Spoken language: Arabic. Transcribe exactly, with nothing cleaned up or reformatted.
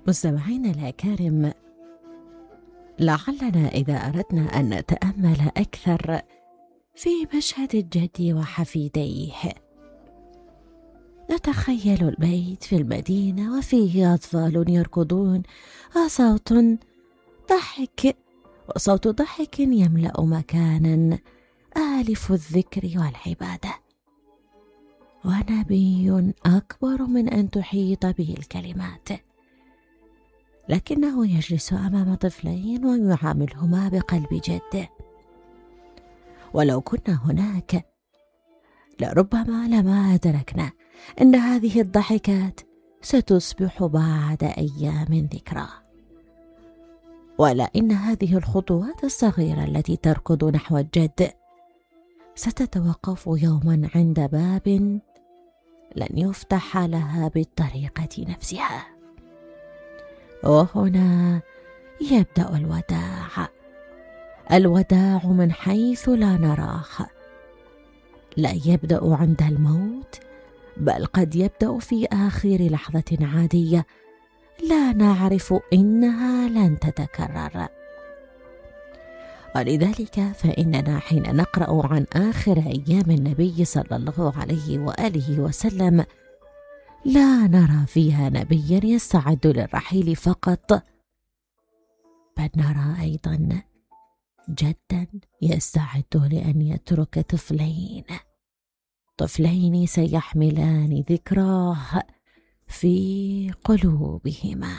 مستمعينا الأكارم، لعلنا إذا أردنا أن نتأمل أكثر في مشهد الجد وحفيديه نتخيل البيت في المدينة وفيه أطفال يركضون وصوت ضحك وصوت ضحك يملأ مكانا آلف الذكر والعبادة، ونبي أكبر من أن تحيط به الكلمات، لكنه يجلس أمام طفلين ويعاملهما بقلب جد. ولو كنا هناك لربما لما أدركنا أن هذه الضحكات ستصبح بعد أيام ذكرى، ولا إن هذه الخطوات الصغيرة التي تركض نحو الجد ستتوقف يوما عند باب لن يفتح لها بالطريقة نفسها. وهنا يبدأ الوداع، الوداع من حيث لا نراه، لا يبدأ عند الموت، بل قد يبدأ في آخر لحظة عادية لا نعرف إنها لن تتكرر. ولذلك فإننا حين نقرأ عن آخر أيام النبي صلى الله عليه وآله وسلم لا نرى فيها نبيا يستعد للرحيل فقط، بل نرى أيضا جدا يستعد لأن يترك طفلين طفلين سيحملان ذكراه في قلوبهما.